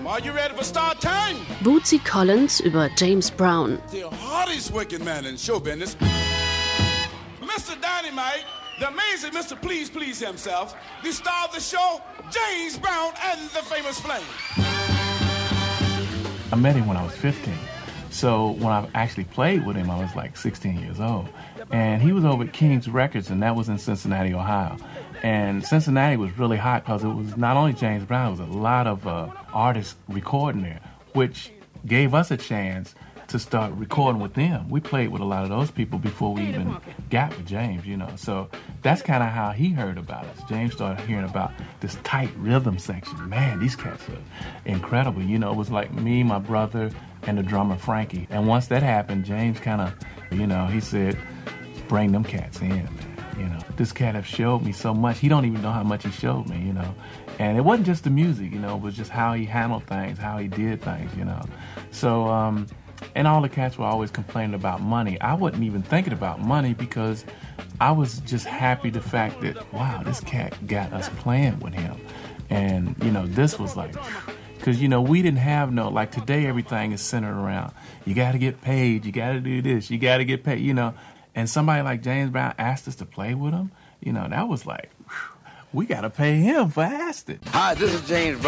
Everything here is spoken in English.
Are you ready for start time? Bootsy Collins über James Brown. The hardest working man in show business. Mr. Dynamite, the amazing Mr. Please Please himself, the star of the show, James Brown and the Famous Flame. I met him when I was 15. So when I actually played with him, I was like 16 years old. And he was over at King's Records, and that was in Cincinnati, Ohio. And Cincinnati was really hot because it was not only James Brown, it was a lot of artists recording there, which gave us a chance to start recording with them. We played with a lot of those people before we even got with James, you know. So that's kind of how he heard about us. James started hearing about this tight rhythm section. Man, these cats are incredible. You know, it was like me, my brother, and the drummer Frankie. And once that happened, James kind of, you know, he said, bring them cats in, man. You know, this cat have showed me so much. He don't even know how much he showed me, you know. And it wasn't just the music, you know, it was just how he handled things, how he did things, you know. So, and all the cats were always complaining about money. I wasn't even thinking about money because I was just happy the fact that, wow, this cat got us playing with him. And, you know, this was like, because, you know, we didn't have no, like today everything is centered around, you got to get paid, you got to do this, you got to get paid, you know. And somebody like James Brown asked us to play with him, you know, that was like, we got to pay him for asking. Hi, this is James Brown.